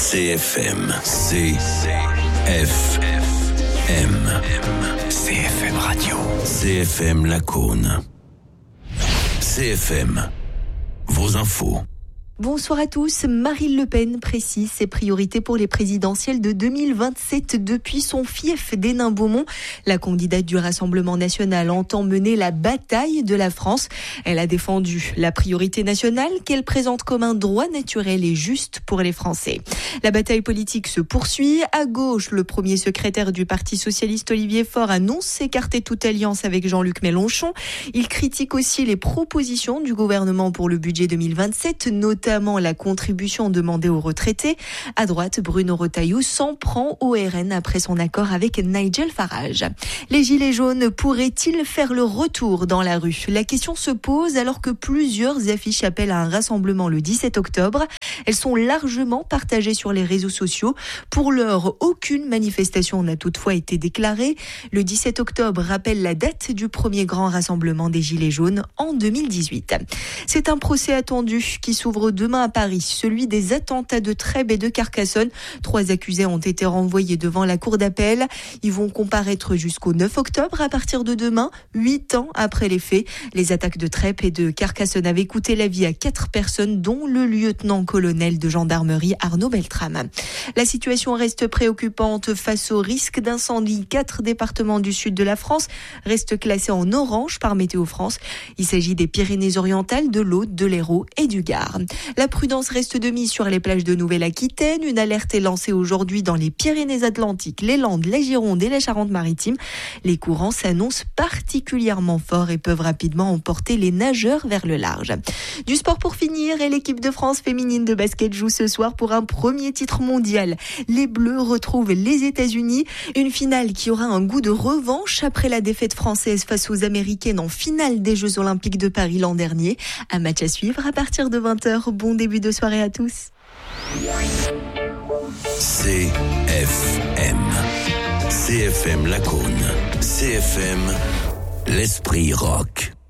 CFM. CFM Radio. CFM Lacaune. CFM. Vos infos. Bonsoir à tous. Marine Le Pen précise ses priorités pour les présidentielles de 2027 depuis son fief d'Hénin-Beaumont. La candidate du Rassemblement national entend mener la bataille de la France. Elle a défendu la priorité nationale qu'elle présente comme un droit naturel et juste pour les Français. La bataille politique se poursuit. À gauche, le premier secrétaire du Parti socialiste Olivier Faure annonce s'écarter toute alliance avec Jean-Luc Mélenchon. Il critique aussi les propositions du gouvernement pour le budget 2027, notamment la contribution demandée aux retraités. À droite, Bruno Retailleau s'en prend au RN après son accord avec Nigel Farage. Les Gilets jaunes pourraient-ils faire le retour dans la rue ? La question se pose alors que plusieurs affiches appellent à un rassemblement le 17 octobre. Elles sont largement partagées sur les réseaux sociaux. Pour l'heure, aucune manifestation n'a toutefois été déclarée. Le 17 octobre rappelle la date du premier grand rassemblement des Gilets jaunes en 2018. C'est un procès attendu qui s'ouvre demain à Paris, celui des attentats de Trèbes et de Carcassonne. 3 accusés ont été renvoyés devant la cour d'appel. Ils vont comparaître jusqu'au 9 octobre à partir de demain, 8 ans après les faits. Les attaques de Trèbes et de Carcassonne avaient coûté la vie à 4 personnes, dont le lieutenant-colonel de gendarmerie Arnaud Beltrame. La situation reste préoccupante face au risque d'incendie. 4 départements du sud de la France restent classés en orange par Météo France. Il s'agit des Pyrénées-Orientales, de l'Aude, de l'Hérault et du Gard. La prudence reste de mise sur les plages de Nouvelle-Aquitaine. Une alerte est lancée aujourd'hui dans les Pyrénées-Atlantiques, les Landes, la Gironde et la Charente-Maritime. Les courants s'annoncent particulièrement forts et peuvent rapidement emporter les nageurs vers le large. Du sport pour finir, et l'équipe de France féminine de basket joue ce soir pour un premier titre mondial. Les Bleus retrouvent les États-Unis. Une finale qui aura un goût de revanche après la défaite française face aux Américaines en finale des Jeux Olympiques de Paris l'an dernier. Un match à suivre à partir de 20h. Bon début de soirée à tous. CFM Lacaune. CFM, l'esprit rock.